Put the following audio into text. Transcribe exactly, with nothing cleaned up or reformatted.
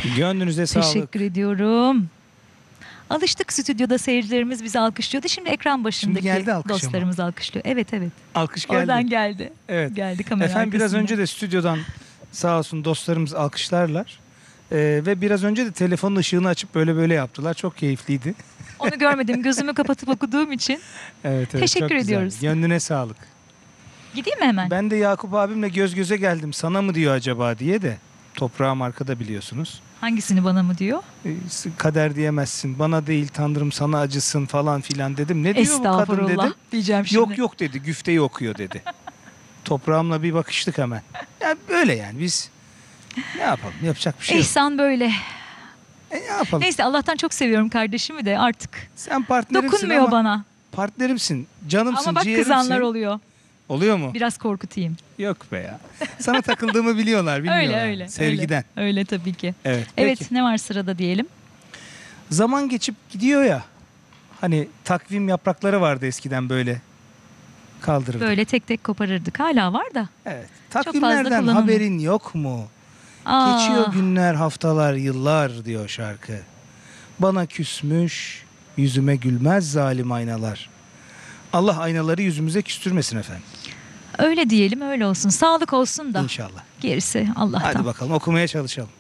Gönlünüze sağlık. Teşekkür ediyorum. Alıştık, stüdyoda seyircilerimiz bizi alkışlıyordu. Şimdi ekran başındaki Şimdi geldi alkış ama. dostlarımız alkışlıyor. Evet evet. Alkış geldi. Oradan geldi. Evet. Geldi kamera Efendim biraz arkasından. önce de stüdyodan sağ olsun dostlarımız alkışlarlar. Ee, ve biraz önce de telefonun ışığını açıp böyle böyle yaptılar. Çok keyifliydi. Onu görmedim. Gözümü kapatıp okuduğum için. Evet, evet, Teşekkür çok güzel. ediyoruz. Gönlüne sağlık. Gideyim mi hemen? Ben de Yakup abimle göz göze geldim. Sana mı diyor acaba diye de. Toprağım arkada biliyorsunuz. Hangisini bana mı diyor? Ee, kader diyemezsin. Bana değil Tanrım sana acısın falan filan dedim. Ne diyor bu kadın Estağfurullah dedim. diyeceğim şimdi. Yok yok dedi. Güfteyi okuyor dedi. Toprağımla bir bakıştık hemen. Ya böyle yani biz ne yapalım? Yapacak bir şey yok. İhsan böyle. E, ne yapalım? Neyse Allah'tan çok seviyorum kardeşimi de artık. Sen partnerimsin Dokunmuyor ama bana. partnerimsin. Canımsın, Ama bak ciğerimsin. kızanlar oluyor. Oluyor mu? Biraz korkutayım. Yok be ya. Sana takıldığımı biliyorlar, bilmiyorlar. Öyle öyle. Sevgiden. Öyle, öyle tabii ki. Evet. Evet Peki. ne var sırada diyelim. Zaman geçip gidiyor ya. Hani takvim yaprakları vardı eskiden böyle. Kaldırırdık. Böyle tek tek koparırdık. Hala var da. Evet. fazla Takvimlerden kullanılmıyor. haberin yok mu? Aa, Geçiyor günler, haftalar, yıllar diyor şarkı. Bana küsmüş, yüzüme gülmez zalim aynalar. Allah aynaları yüzümüze küstürmesin efendim. Öyle diyelim, öyle olsun. Sağlık olsun da. İnşallah. Gerisi Allah'tan. Hadi bakalım okumaya çalışalım.